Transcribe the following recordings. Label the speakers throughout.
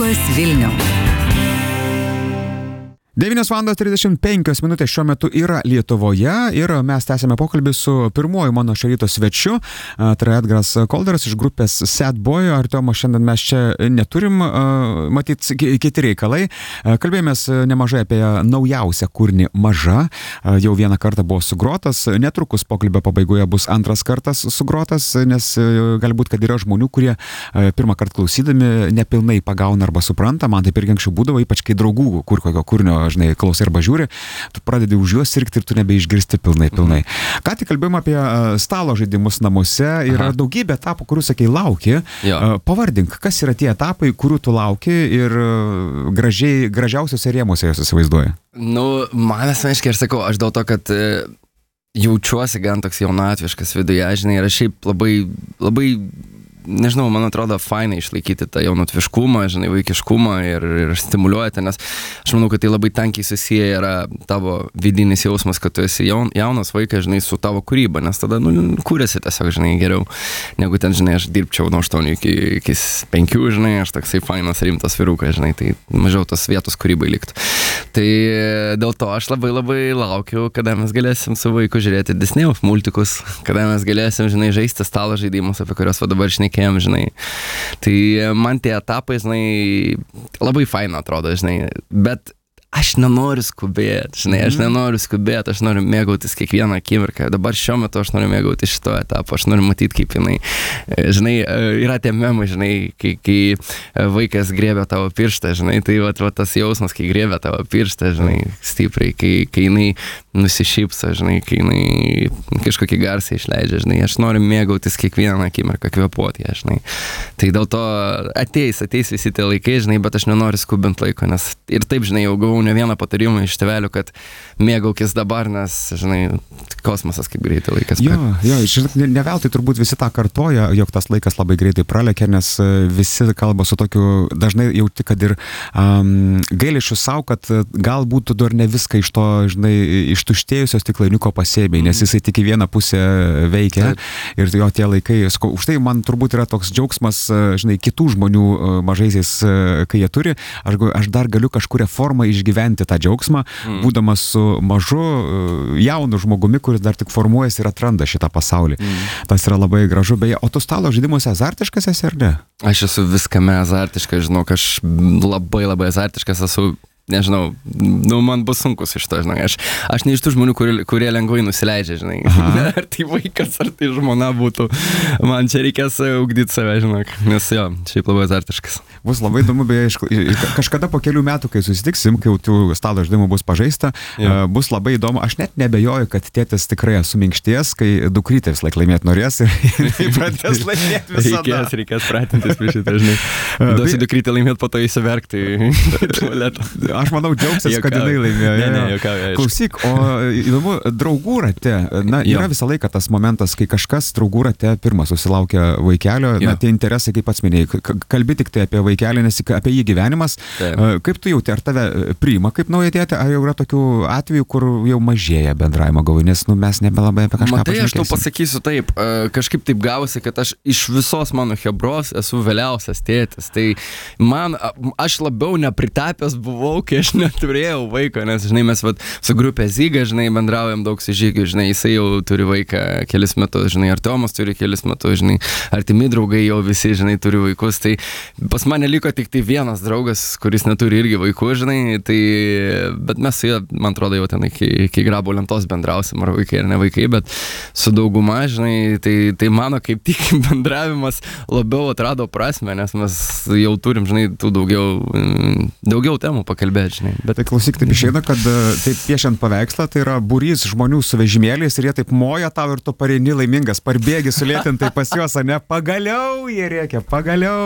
Speaker 1: Klausos Vilniaus.
Speaker 2: 9:35 šiuo metu yra Lietuvoje ir mes tęsime pokalbį su pirmuoju mano šio ryto svečiu, tai yra Edgaras Kolderas iš grupės Sad Boy. Artiomo šiandien mes čia neturim, matyt, kiti reikalai. Kalbėjomės nemažai apie naujausią kūrinį Maža, jau vieną kartą buvo sugrotas, netrukus pokalbio pabaigoje bus antras kartas sugrotas, nes galbūt, kad yra žmonių, kurie pirmą kartą klausydami nepilnai pagauna arba supranta, man taip irgi anksčiau būdavo, ypač kai draugų kokio kūrinio žinai, klausai arba žiūri, tu pradedi už juos sirgti ir tu nebeišgirsti pilnai. Ką tik kalbėjom apie stalo žaidimus namuose, yra daugybė etapų, kurių, sakai, lauki. Pavardink, kas yra tie etapai, kurių tu lauki ir gražiausiuose rėmuose jos įsivaizduoji?
Speaker 3: Man asmeniškai, aš sakau, aš dėl to, kad jaučiuosi gan toks jaunatviškas viduje, žinai, ir aš šiaip labai nežinau, man atrodo, fainai išlaikyti tą jaunatviškumą, žinai, vaikiškumą ir stimuliuoti, nes aš manau, kad tai labai tankiai susiję yra tavo vidinis jausmas, kad tu esi jaunas vaikas, žinai, su tavo kūryba, nes tada, kūrėsi tiesiog, žinai, geriau, negu ten, žinai, aš dirbčiau nuo 8 iki 5, žinai, aš toksai fainas, rimtas vyrukas, žinai, tai mažiau tos vietos kūrybai liktų. Tai dėl to aš labai laukiu, kada mes galėsim su vaiku žiūrėti Disnėjaus multikus, kada mes galėsim, žinai, žaisti stalo žaidimus, apie kuriuos va dabar šnekėjom, žinai. Tai man tie etapai, žinai, labai faina atrodo, žinai, bet aš nenoriu skubėti, žinai, aš noriu mėgautis kiekvieną akimirką. Dabar šiuo metu aš noriu mėgautis šito etapo, aš noriu matyti, kaip jinai, žinai, yra tie memai, žinai, kai vaikas griebia tavo pirštą, žinai, tai va tas jausmas, kai griebia tavo pirštą, žinai, stipriai, kai jinai nusišypso, žinai, kai jinai kažkokį garsą išleidžia, žinai, aš noriu mėgautis kiekvieną akimirką, kvėpuoti ją, žinai. Tai dėl to ateis visi tie laikai, žinai, bet aš nenoriu skubinti laiko, nes ir taip, žinai, jau gavau ne vieną patarimą iš tėvelių, kad mėgaukis dabar, nes, žinai, kosmosas kaip greitai laikas.
Speaker 2: Jo, ne veltui turbūt visi tą kartoja, jog tas laikas labai greitai pralekia, nes visi kalba su tokiu, dažnai jauti, kad ir gailišiu savo, kad galbūt tu dar ne viską iš to, žinai, ištuštėjusios stiklainiuko pasėmei, nes jisai tik į vieną pusę veikia ir jo tie laikai, už tai man turbūt yra toks džiaugsmas, žinai, kitų žmonių mažaisiais, kai jie turi, aš dar galiu kažkuria formą išgyventi tą džiaugsmą, būdamas su mažu, jaunu žmogumi, kuris dar tik formuojasi ir atranda šitą pasaulį. Tas yra labai gražu. Beje, o tu stalo žaidimuose azartiškas esi ar ne?
Speaker 3: Aš esu viskame azartiškas, žinau, aš labai azartiškas esu. Nežinau, man bus sunkus iš to, žinai, aš ne iš tų žmonių, kurie lengvai nusileidžia, žinai, ar tai vaikas, ar tai žmona būtų, man čia reikės ugdyti save, žinai, nes jo, šiaip labai azartiškas.
Speaker 2: Bus labai įdomu, beje, kažkada po kelių metų, kai susitiksim, kai tų stalo žaidimų bus pažaista, bus labai įdomu, aš net nebejoju, kad tėtis tikrai suminkštės, kai dukrytė vis laik laimėti norės ir pradės laimėti visada.
Speaker 3: Reikės pratintis prie šitą, žinai, duosi dukrytę laimėti, po to įsiverkti į tualetą.
Speaker 2: Aš manau, džiaugsis, kad jinai laimėjo. Klausyk, o įdomu, draugų rate, yra visą laiką tas momentas, kai kažkas draugų rate pirmas susilaukia vaikelio, tie interesai, kaip pats minėjai, kalbi tik tai apie vaikelį, nes apie jį gyvenimas. Kaip tu jauti, ar tave priima kaip naują tėtę, ar jau yra tokių atvejų, kur jau mažėja bendravimo gavai, nes mes nebelabai apie kažką
Speaker 3: pašnekėsim. Matai, aš tau pasakysiu taip, kažkaip taip gavosi, kad aš iš visos mano hebros esu vėliausias tėtis. Tai aš labiau nepritapęs buvau, kai aš neturėjau vaiko, nes, žinai, mes su grupė Zyga, žinai, bendraujam daug su Žygiu, žinai, jisai jau turi vaiką kelis metus, žinai, Artiomas turi kelis metus, žinai, artimi draugai jau visi, žinai, turi vaikus, tai pas mane liko tik tai vienas draugas, kuris neturi irgi vaikų, žinai, tai, bet mes su juo, man atrodo, jau ten iki grabo lentos bendrausim, ar vaikai, ar ne vaikai, bet su dauguma, žinai, tai mano kaip tik bendravimas labiau atrado prasmę, nes mes jau turim, žinai, tų daugiau temų pakalbėti. Žinai, bet
Speaker 2: tai klausyk, taip išeina, kad taip piešiant paveikslą, tai yra būrys žmonių su vežimėliais ir jie taip moja tau ir tu pareini laimingas, parbėgi sulėtintai pas juos, ne? Pagaliau jie rėkia, pagaliau.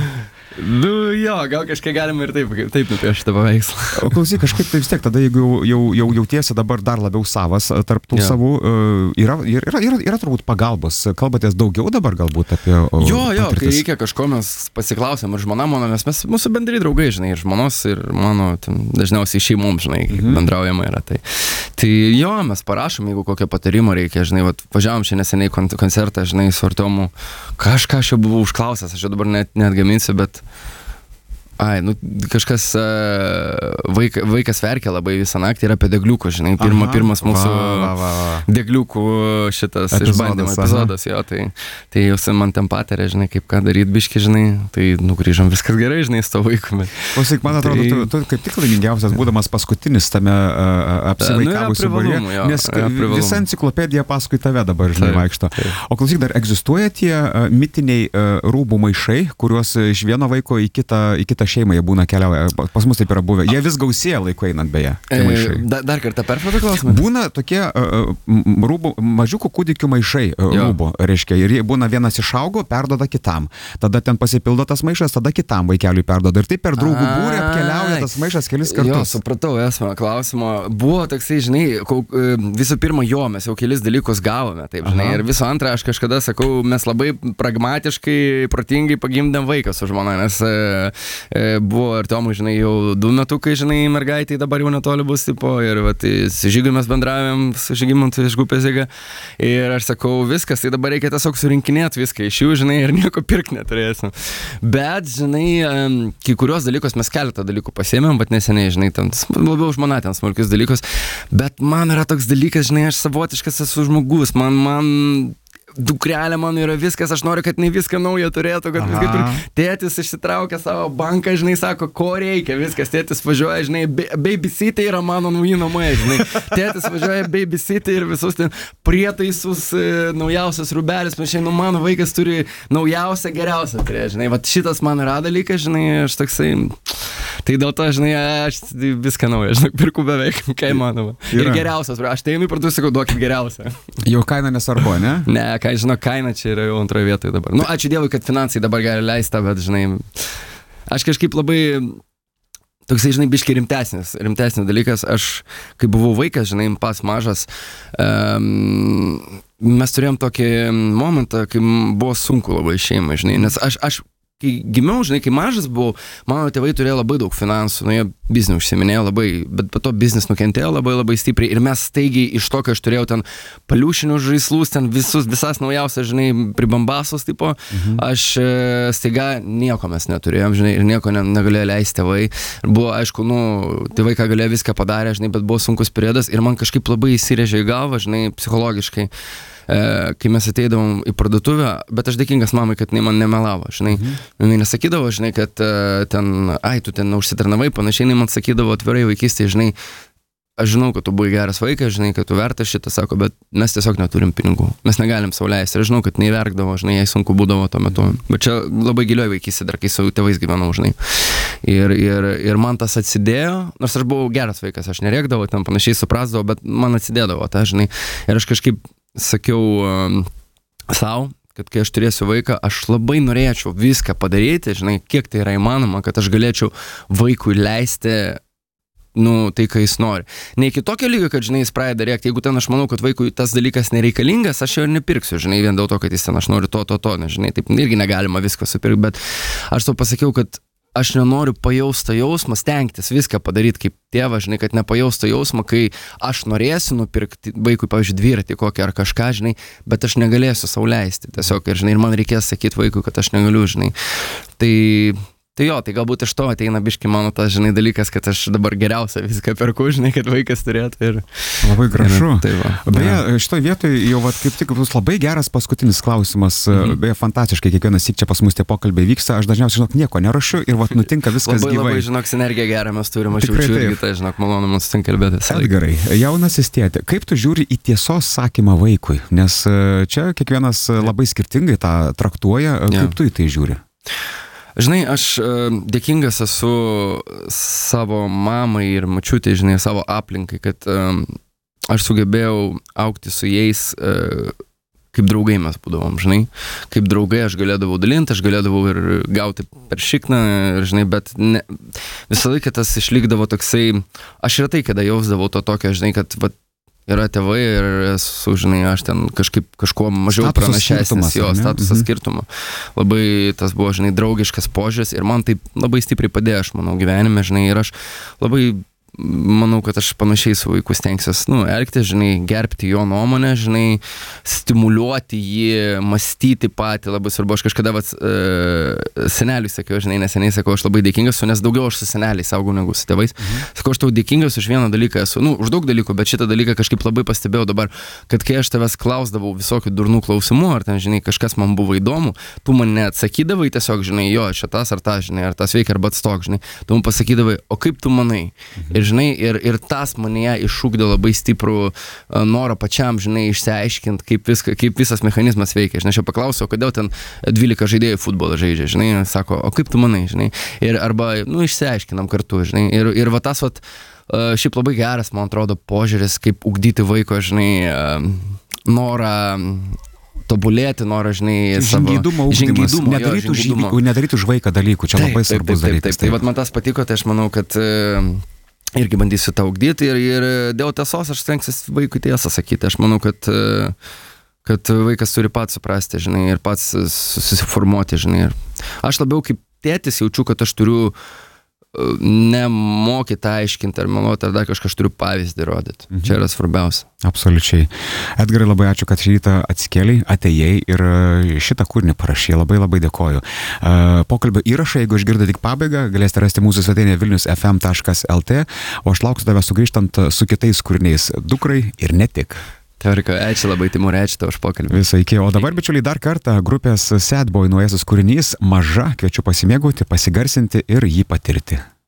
Speaker 3: Jo, gal kažkiek galima ir taip nupiešti tą paveikslą.
Speaker 2: O klausyk, kažkaip tai vis tiek, tada jeigu jau jautiesi dabar dar labiau savas tarp tų savų, yra turbūt pagalbos. Kalbatės daugiau dabar galbūt apie
Speaker 3: Jo, kai reikia kažko mes pasiklausėm, ir žmona mano, nes mes mūsų bendri draugai, žinai, ir žmonos, ir mano, dažniausiai šeimom, žinai, bendraujama yra. Tai jo, mes parašom, jeigu kokio patarimo reikia, žinai, važiavom šiandien neseniai koncertą, žinai, su Artiomu, kažką aš jau buvau užklausęs, aš jau dabar net gaminsiu, bet kažkas vaikas verkia labai visą naktį ir apie degliukų, žinai, pirmas mūsų degliukų šitas išbandymo epizodas, jo, tai jau man ten patarė, žinai, kaip ką daryti biški, žinai, tai grįžom viskas gerai, žinai, su to vaiku.
Speaker 2: Klausyk, man atrodo, tu kaip tik laimingiausias būdamas paskutinis tame apsivaikavusiu būryje, nes visa enciklopedija paskui tave dabar, žinai, vaikšto. O klausyk, dar egzistuoja tie mitiniai rūbų maišai, kuriuos iš vieno vaiko į kitą šeimą jie būna keliauja. Pas mus taip yra buvę. Jie vis gausėja laiko einant beje.
Speaker 3: Dar kartą perfrazuoti klausimą.
Speaker 2: Būna tokie rūbų, mažiukų kūdikių maišai rūbų, reiškia. Ir jie būna vienas išaugo, perdoda kitam. Tada ten pasipildo tas maišas, tada kitam vaikeliui perdoda. Ir taip per draugų būrį apkeliauja tas maišas kelis kartus.
Speaker 3: Jo, supratau, esmą klausimo. Buvo toksai, žinai, visų pirma, mes jau kelis dalykus gavome, taip, žinai. Ir visų antra, aš kažkada sakau, mes labai pragmatiškai, protingai pagimdėm vaiką su žmona, nes buvo ir Tomui, žinai, jau 2 metukai, žinai, mergaitai dabar jau netoli bus, tipo, ir su Žygiu mes bendravėm, su Žygimantu iš grupės Žyga, ir aš sakau, viskas, tai dabar reikia tiesiog surinkinėti viską iš jų, žinai, ir nieko pirkti neturėsim. Bet, žinai, kai kurios dalykus mes keletą dalykų pasiėmėm, bet neseniai, žinai, ten labiau žmona ten smulkius dalykus, bet man yra toks dalykas, žinai, aš savotiškas esu žmogus, man dukrelė mano yra viskas, aš noriu, kad jinai viską naują turėtų, kad viską turi. Tėtis išsitraukia savo banką, žinai, sako, ko reikia, viskas, tėtis važiuoja, žinai, babysitai yra mano nauji namai, žinai, tėtis važiuoja babysitai ir visus ten prietaisus, naujausias rūbelis, nu, mano vaikas turi naujausią, geriausią turėti, žinai, va šitas man yra dalykas, žinai, aš toksai, tai dėl to, žinai, aš viską naują, žinai, pirku beveik, kai manoma. Ir geriausias, aš tai einu į parduotuvę, sakau, duokit geriausią.
Speaker 2: Jau kaina nesvarbu, ne?
Speaker 3: Ne, kaina čia yra jau antroje vietoje dabar. Nu, ačiū Dievui, kad finansai dabar gali leisti, bet, žinai, aš kažkaip labai, toksai, žinai, biškai rimtesnis dalykas, aš, kai buvau vaikas, žinai, pas mažas, mes turėjom tokį momentą, kai buvo sunku labai šeimai, žinai, nes aš kai gimiau, žinai, kai mažas buvau, mano tėvai turėjo labai daug finansų, nu, jie biznį užsiminėjo labai, bet po to biznis nukentėjo labai stipriai ir mes staigiai iš to, kai aš turėjau ten paliušinius žaislus, ten visas naujausias, žinai, pribambasos tipo, aš staiga nieko mes neturėjom, žinai, ir nieko negalėjo leisti tėvai. Buvo, aišku, nu, tėvai ką galėjo viską padarė, žinai, bet buvo sunkus periodas ir man kažkaip labai įsirėžė į galvą, žinai, psichologiškai. Kai mes ateidavom į parduotuvę, bet aš dėkingas mamai, kad jinai man nemelavo, žinai. Jinai nesakydavo, žinai, kad tu ten užsitarnavai, panašiai, jinai man sakydavo atvirai vaikystėje, žinai, aš žinau, kad tu buvai geras vaikas, žinai, kad tu vertas šitą, sako, bet mes tiesiog neturim pinigų, mes negalim sau leisti. Ir aš žinau, kad neįverkdavo, žinai, jai sunku būdavo tuo metu. Bet čia labai gilioj vaikystė, dar kai su tėvais gyvenau, žinai. Ir man tas atsidėjo, nors aš buvau geras vaikas, aš nerėkdavau, ten panašiai suprasdavau, bet man atsidėdavo, žinai. Ir aš kažkaip sakiau savo, kad kai aš turėsiu vaiką, aš labai norėčiau viską padaryti, žinai, kiek tai yra įmanoma, kad aš galėčiau vaikui leisti, nu, tai, ką jis nori. Ne iki tokio lygio, kad, žinai, jis pradeda rėkti, jeigu ten aš manau, kad vaikui tas dalykas nereikalingas, aš jo ir nepirksiu, žinai, vien dėl to, kad jis ten aš noriu to, nežinai, taip irgi negalima visko supirkti, bet aš tau pasakiau, kad aš nenoriu pajausti jausmą, stengtis viską padaryti kaip tėvas, žinai, kad nepajausti jausmą, kai aš norėsiu nupirkti vaikui, pavyzdžiui, dviratį kokį ar kažką, žinai, bet aš negalėsiu sau leisti tiesiog, ir, žinai, ir man reikės sakyti vaikui, kad aš negaliu, žinai. Tai jo, tai galbūt iš to ateina biški mano tas, žinai, dalykas, kad aš dabar geriausia viską perku, žinai, kad vaikas turėtų ir...
Speaker 2: Labai gražu.
Speaker 3: Tai va.
Speaker 2: Beje, šitoje vietoje jau kaip tik bus labai geras paskutinis klausimas. Beje, fantastiškai, kiekvienas syk čia pas mus tie pokalbiai vyksta. Aš dažniausiai, žinok, nieko nerašiu ir nutinka viskas gyvai.
Speaker 3: Labai, žinok, sinergiją gerą mes turime, aš jaučiu irgi tai, žinok, malonu mums ten kalbėtis.
Speaker 2: Gerai, jaunasis tėti, kaip tu žiūri į tiesos sakymą vaikui? Nes čia kiekvienas labai skirtingai tą traktuoja. Kaip tu į tai žiūri?
Speaker 3: Žinai, aš dėkingas esu savo mamai ir mačiutei, žinai, savo aplinkai, kad aš sugebėjau augti su jais, kaip draugai mes būdavom, žinai. Kaip draugai aš galėdavau dalinti, aš galėdavau ir gauti per šikną, žinai, bet visą laiką tas išlikdavo toksai, aš retai kada jausdavau to tokio, žinai, kad vat, yra tėvai ir esu, žinai, aš ten kažkuo mažiau pranašesnis, jo statusas skirtumo. Labai tas buvo, žinai, draugiškas požiūris ir man tai labai stipriai padėjo, aš manau, gyvenime, žinai, ir aš labai manau, kad aš panašiai su vaiku stengsiuos, elgtis, žinai, gerbti jo nuomonę, žinai, stimuliuoti jį, mąstyti patį, labai svarbu. Aš kažkada seneliui sakiau, žinai, neseniai sakau, aš labai dėkingas, nes daugiau aš su seneliais augau negu su tėvais. Sakau, aš tau dėkingas už vieną dalyką esu, už daug dalykų, bet šitą dalyką kažkaip labai pastebėjau dabar, kad kai aš tavęs klausdavau visokių durnų klausimų, ar ten, žinai, kažkas man buvo įdomu, tu man neatsakydavai tiesiog, žinai, jo, šitas ar tas, žinai, ar tas veikia, arba atstok, žinai, tu man pasakydavai, o kaip tu manai? Ir, žinai, ir tas mane iššūkdė labai stiprų norą pačiam, žinai, išsiaiškinti, kaip visas mechanizmas veikia. Žinai, aš jau paklausiau, kodėl ten 12 žaidėjų futbolą žaidžia, žinai, sako, o kaip tu manai, žinai, ir arba, išsiaiškinam kartu, žinai, ir va tas, šiaip labai geras, man atrodo, požiūris, kaip ugdyti vaiko, žinai, norą tobulėti, norą, žinai,
Speaker 2: žingeidumo ugdymas, nedaryti už vaiką dalykų, čia labai svarbus dalykas.
Speaker 3: Tai vat man tas patiko, tai aš manau, kad irgi bandysiu tą ugdyti ir dėl tiesos aš stengsiuosi vaikui tiesą sakyti. Aš manau, kad vaikas turi pats suprasti, žinai, ir pats susiformuoti, žinai. Aš labiau kaip tėtis jaučiu, kad aš turiu nemokyti aiškinti ar meluoti, ar dar kažką aš turiu pavyzdį rodyti. Čia yra svarbiausia.
Speaker 2: Absoliučiai. Edgarai, labai ačiū, kad šį rytą atsikėlei, atėjai ir šitą kūrinį parašė. Labai labai dėkoju. Pokalbio įrašą, jeigu išgirdote tik pabaigą, galėsite rasti mūsų svetainėje vilniusfm.lt, o aš lauksiu tave sugrįžtant su kitais kūriniais Dukrai ir ne tik.
Speaker 3: Teorika, ačiū labai, Timūrai, ačiū tau už pokalbį.
Speaker 2: Visą iki. O dabar, bičiuliai, dar kartą grupės Sad Boy naujasis kūrinys Maža, kviečiu pasimėgauti, pasigarsinti ir jį patirti.